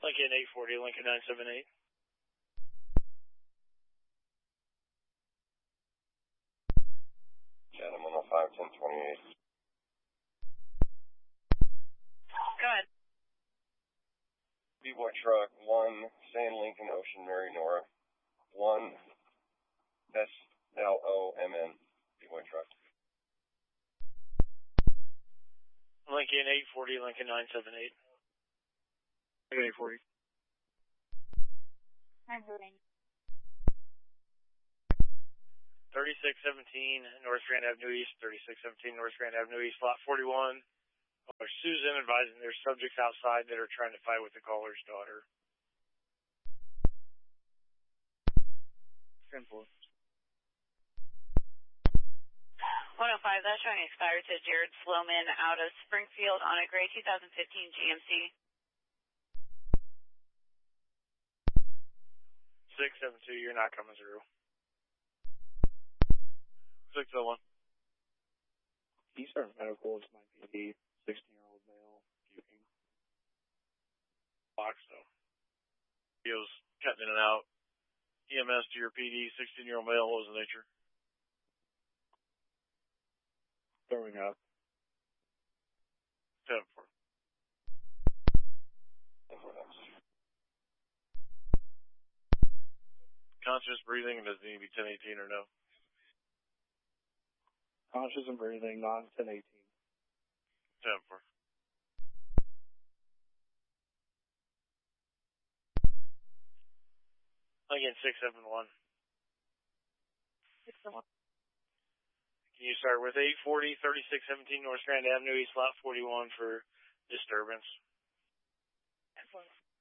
Lincoln 840, Lincoln 978. Chatham 105, 1028. Go ahead. B-Boy Truck 1, San Lincoln Ocean Mary Nora. 1, SLOMN, B-Boy Truck. Lincoln 840, Lincoln 978. Lincoln 840. I'm moving. 3617 North Grand Avenue East, 3617 North Grand Avenue East, lot 41. Susan advising there's subjects outside that are trying to fight with the caller's daughter. 10-4. 105, that's showing expired to Jared Sloman out of Springfield on a gray 2015 GMC. 672, you're not coming through. 601. Eastern Medical, this might be the 16-year-old male puking. Box though. He was cutting in and out. EMS to your PD, 16-year-old male, what was the nature? Throwing up. 10-4. Conscious breathing, and does it need to be 1018 or no? Conscious and breathing, non-1018. 10-4. Again, 671. 671. Can you start with 840, 3617 North Grand Avenue East, lot 41 for disturbance? 10-4.